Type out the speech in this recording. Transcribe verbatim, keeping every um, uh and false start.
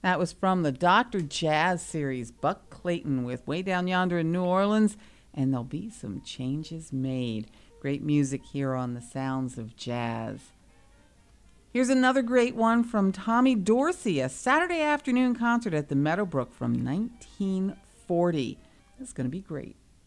That was from the Doctor Jazz series, Buck Clayton with Way Down Yonder in New Orleans, and there'll be some changes made. Great music here on the Sounds of Jazz. Here's another great one from Tommy Dorsey, a Saturday afternoon concert at the Meadowbrook from nineteen forty. This is going to be great.